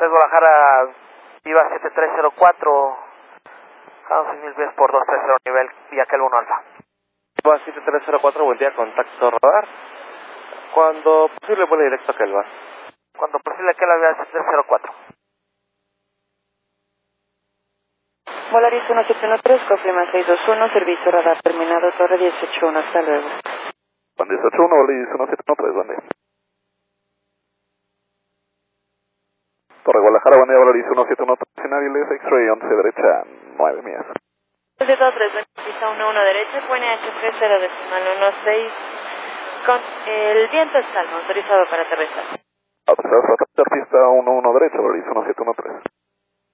Guadalajara, Viva 7304, cada 6000 pies por 230 nivel, vía Kel 1 Alfa. Viva 7304, buen día, contacto radar. Cuando posible, vuela directo a Kelva. Cuando posible, Kel vía 7304. Volaris 1713, confirma 621, servicio radar terminado, Torre 181, hasta luego. Buen 181, Volaris 1713, buen día. Torre Guadalajara, buen día, Volaris 1713, Naviles, X-Ray 11 derecha, 9 millas. 723, pista 11 derecha, QNH 30.16, con el viento es calmo, autorizado para aterrizar. Autorizado para aterrizar, pista 11 derecha, Volaris 1713.